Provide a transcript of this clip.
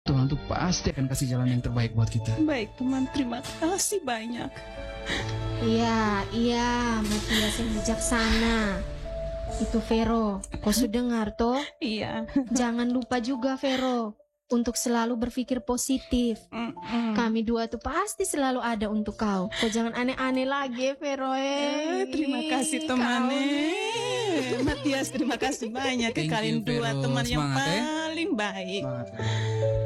Tuhan tuh pasti akan kasih jalan yang terbaik buat kita. Baik teman, terima kasih banyak. Iya, Matias yang bijaksana. Itu Vero, kau sudah dengar toh? Iya. Jangan lupa juga Vero, untuk selalu berpikir positif. Kami dua tuh pasti selalu ada untuk kau. Kau jangan aneh-aneh lagi Vero. Terima kasih teman. Matias, terima kasih banyak. Thank Kalian you, dua Vero. teman yang Semangat, paling baik. Semangat.